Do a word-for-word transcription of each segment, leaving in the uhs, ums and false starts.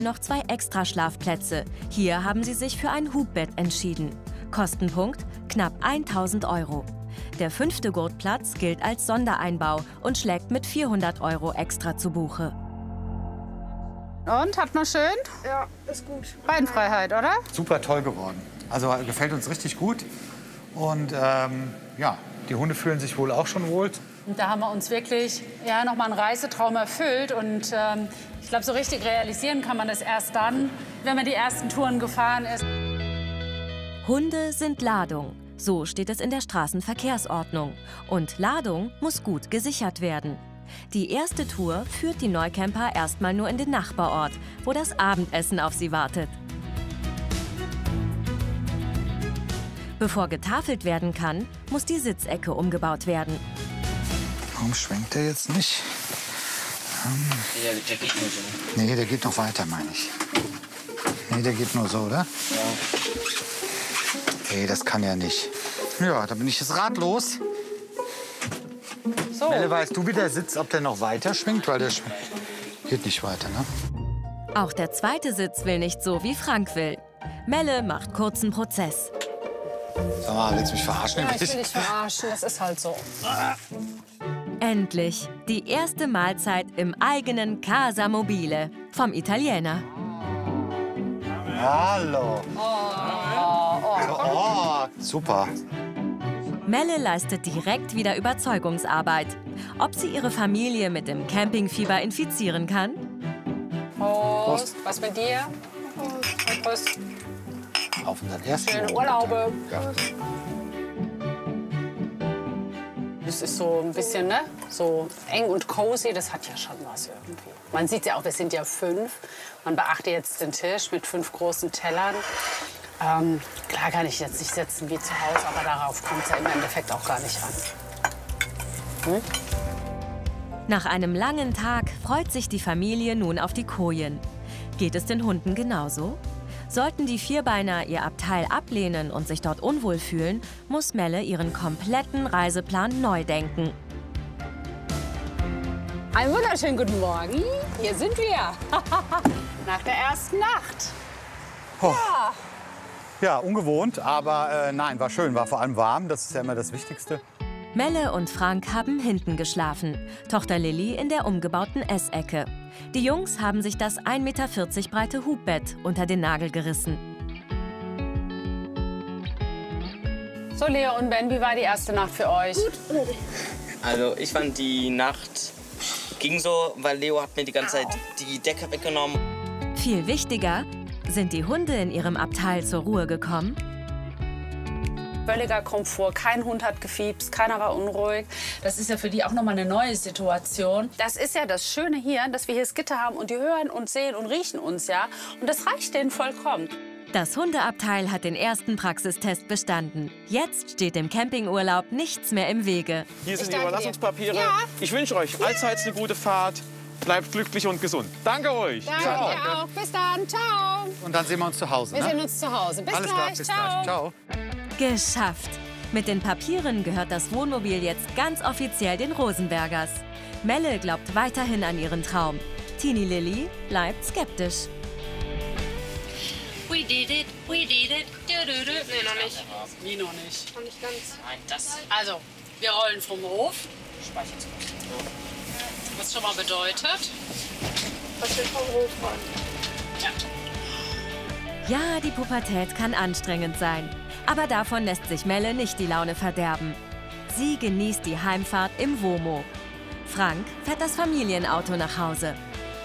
noch zwei Extra-Schlafplätze. Hier haben sie sich für ein Hubbett entschieden. Kostenpunkt knapp tausend Euro. Der fünfte Gurtplatz gilt als Sondereinbau und schlägt mit vierhundert Euro extra zu Buche. Und, habt noch schön? Ja, ist gut. Beinfreiheit, oder? Super toll geworden. Also gefällt uns richtig gut. Und ähm, ja, die Hunde fühlen sich wohl auch schon wohl. Und da haben wir uns wirklich ja, noch mal einen Reisetraum erfüllt. Und ähm, ich glaube, so richtig realisieren kann man das erst dann, wenn man die ersten Touren gefahren ist. Hunde sind Ladung. So steht es in der Straßenverkehrsordnung. Und Ladung muss gut gesichert werden. Die erste Tour führt die Neucamper erstmal nur in den Nachbarort, wo das Abendessen auf sie wartet. Bevor getafelt werden kann, muss die Sitzecke umgebaut werden. Warum schwenkt der jetzt nicht? Ähm ja, der geht nur so. Nee, der geht noch weiter, meine ich. Nee, der geht nur so, oder? Ja. Nee, das kann ja nicht. Ja, da bin ich jetzt ratlos. So. Melle, weißt du, wie der Sitz, ob der noch weiter schwingt? Weil der schwingt. Geht nicht weiter, ne? Auch der zweite Sitz will nicht so, wie Frank will. Melle macht kurzen Prozess. Sag mal, willst du mich verarschen? Ja, ich will dich verarschen, das ist halt so. Endlich die erste Mahlzeit im eigenen Casa Mobile vom Italiener. Hallo. Oh, oh. Oh, super. Melle leistet direkt wieder Überzeugungsarbeit. Ob sie ihre Familie mit dem Campingfieber infizieren kann? Prost. Was mit dir? Prost. Prost. Auf unseren ersten Schöne Urlaube. Ja. Das ist so ein bisschen, ne? So eng und cozy, das hat ja schon was irgendwie. Man sieht ja auch, wir sind ja fünf. Man beachte jetzt den Tisch mit fünf großen Tellern. Ähm, klar kann ich jetzt nicht sitzen wie zu Hause, aber darauf kommt es ja im Endeffekt auch gar nicht an. Hm? Nach einem langen Tag freut sich die Familie nun auf die Kojen. Geht es den Hunden genauso? Sollten die Vierbeiner ihr Abteil ablehnen und sich dort unwohl fühlen, muss Melle ihren kompletten Reiseplan neu denken. Einen wunderschönen guten Morgen. Hier sind wir. Nach der ersten Nacht. Oh. Ja. Ja, ungewohnt, aber äh, nein, war schön, war vor allem warm, das ist ja immer das Wichtigste. Melle und Frank haben hinten geschlafen, Tochter Lilly in der umgebauten Essecke. Die Jungs haben sich das ein Meter vierzig breite Hubbett unter den Nagel gerissen. So, Leo und Ben, wie war die erste Nacht für euch? Gut oder nicht? Also ich fand die Nacht ging so, weil Leo hat mir die ganze Zeit die Decke weggenommen. Viel wichtiger, sind die Hunde in ihrem Abteil zur Ruhe gekommen? Völliger Komfort, kein Hund hat gefiebst, keiner war unruhig. Das ist ja für die auch noch mal eine neue Situation. Das ist ja das Schöne hier, dass wir hier das Gitter haben und die hören und sehen und riechen uns, ja. Und das reicht denen vollkommen. Das Hundeabteil hat den ersten Praxistest bestanden. Jetzt steht dem Campingurlaub nichts mehr im Wege. Hier sind die danke dir. Überlassungspapiere. Ja. Ich wünsche euch allzeit eine gute Fahrt. Bleibt glücklich und gesund. Danke euch. Danke dir auch. Bis dann. Ciao. Und dann sehen wir uns zu Hause, Wir ne? sehen uns zu Hause. Bis Alles gleich. klar, bis Ciao. gleich. Ciao. Geschafft! Mit den Papieren gehört das Wohnmobil jetzt ganz offiziell den Rosenbergers. Melle glaubt weiterhin an ihren Traum. Teenie Lilly bleibt skeptisch. We did it, we did it. Du, du, du. Nee, noch nicht. Wie noch nicht? Noch nicht ganz. Nein, das Also, wir rollen vom Hof. speichert sich. Was schon mal bedeutet. Was wir vom Hof wollen. Ja. Ja, die Pubertät kann anstrengend sein. Aber davon lässt sich Melle nicht die Laune verderben. Sie genießt die Heimfahrt im Womo. Frank fährt das Familienauto nach Hause.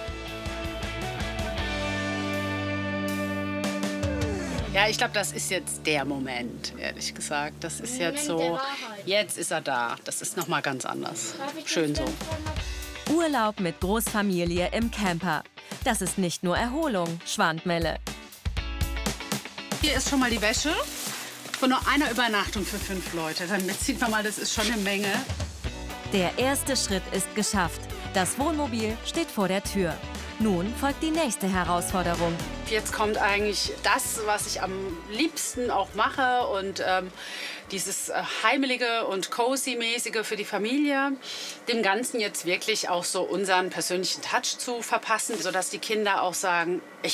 Ja, ich glaube, das ist jetzt der Moment, ehrlich gesagt. Das ist jetzt so, jetzt ist er da. Das ist noch mal ganz anders. Schön so. Urlaub mit Großfamilie im Camper. Das ist nicht nur Erholung, schwant Melle. Hier ist schon mal die Wäsche von nur einer Übernachtung für fünf Leute. Dann sieht man mal, das ist schon eine Menge. Der erste Schritt ist geschafft. Das Wohnmobil steht vor der Tür. Nun folgt die nächste Herausforderung. Jetzt kommt eigentlich das, was ich am liebsten auch mache und ähm, dieses äh, heimelige und cozy-mäßige für die Familie, dem Ganzen jetzt wirklich auch so unseren persönlichen Touch zu verpassen, sodass die Kinder auch sagen, ich